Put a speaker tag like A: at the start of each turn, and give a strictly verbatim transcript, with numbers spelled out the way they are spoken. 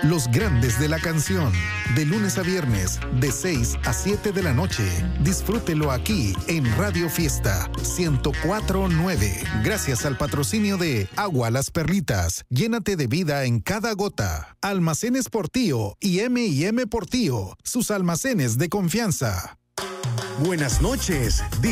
A: Los grandes de la canción, de lunes a viernes, de seis a siete de la noche. Disfrútelo aquí en Radio Fiesta ciento cuatro punto nueve. Gracias al patrocinio de Agua Las Perlitas. Llénate de vida en cada gota. Almacenes Portillo y eme y eme Portillo, sus almacenes de confianza.
B: Buenas noches.